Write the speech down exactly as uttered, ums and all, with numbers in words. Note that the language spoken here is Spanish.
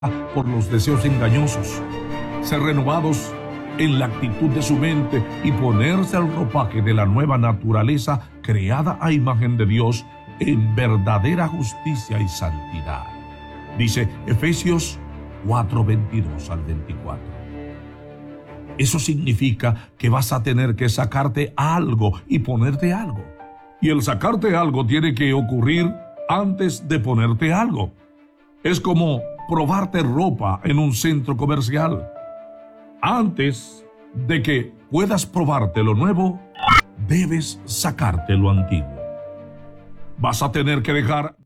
por los deseos engañosos, ser renovados en la actitud de su mente y ponerse el ropaje de la nueva naturaleza creada a imagen de Dios en verdadera justicia y santidad. Dice Efesios cuatro, veintidós al veinticuatro. Eso significa que vas a tener que sacarte algo y ponerte algo. Y el sacarte algo tiene que ocurrir antes de ponerte algo. Es como probarte ropa en un centro comercial. Antes de que puedas probarte lo nuevo, debes sacarte lo antiguo. Vas a tener que dejar